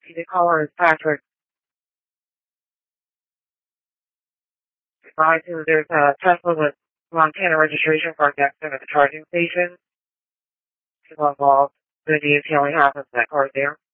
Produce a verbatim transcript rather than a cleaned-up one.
The caller is Patrick. Advise you there's a Tesla with Montana registration parked next to the charging station. It's involved. The D M T only happens that car there.